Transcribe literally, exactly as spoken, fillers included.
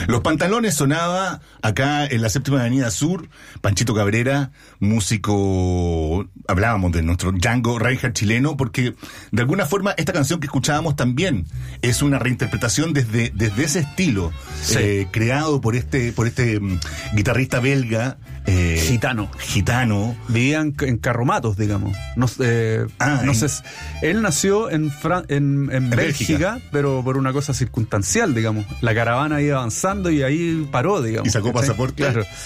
Los Pantalones sonaba acá en la Séptima Avenida Sur. Panchito Cabrera, músico, hablábamos de nuestro Django Reinhardt chileno, porque de alguna forma esta canción que escuchábamos también es una reinterpretación desde, desde ese estilo, sí. eh, creado por este, por este um, guitarrista belga. Eh, gitano. Gitano. Vivían en carromatos, digamos. No, eh, ah, no en... sé. Él nació en, Fran- en, en, en Bélgica, Bélgica, pero por una cosa circunstancial, digamos. La caravana iba avanzando y ahí paró, digamos. Y sacó ¿cachai? pasaporte. Claro.